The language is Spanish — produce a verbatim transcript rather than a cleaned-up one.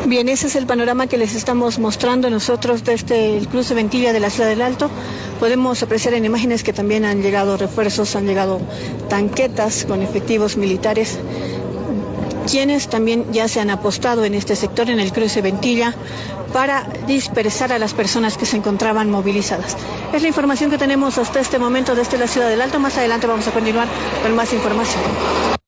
Bien, ese es el panorama que les estamos mostrando nosotros desde el cruce Ventilla de la Ciudad del Alto. Podemos apreciar en imágenes que también han llegado refuerzos, han llegado tanquetas con efectivos militares, quienes también ya se han apostado en este sector, en el cruce Ventilla, para dispersar a las personas que se encontraban movilizadas. Es la información que tenemos hasta este momento desde la Ciudad del Alto. Más adelante vamos a continuar con más información.